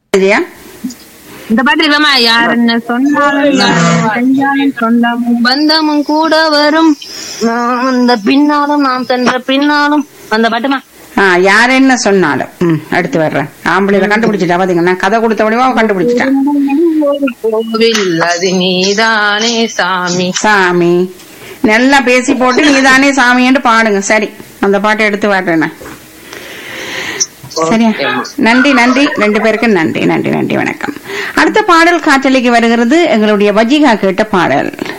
விஜயா இந்த பாட்டு இல்லமா, யார் என்ன சொன்னாலும் யார் என்ன செஞ்சாலும் சொந்தமும் பந்தமும் கூட வரும், அந்த பின்னாலும் நாம் சென்ற பின்னாலும், அந்த பாட்டுமா. யார் என்ன சொன்னாலும். அடுத்து வர்றேன். ஆம்பளையில கண்டுபிடிச்சிட்டா பாத்தீங்கன்னா, கதை கொடுத்த முடியுமா கண்டுபிடிச்சிட்டான். கோவில் அது நீதானே சாமி. சாமி நல்லா பேசி போட்டு நீதானே சாமின்னு பாடுங்க. சரி, அந்த பாட்டை எடுத்து வர்றேன். சரியா? நன்றி நன்றி, 2 பேருக்கு நன்றி நன்றி நன்றி, வணக்கம். அடுத்த பாடல் காற்றலைக்கு வருகிறது. எங்களுடைய வஜிகா கேட்ட பாடல்.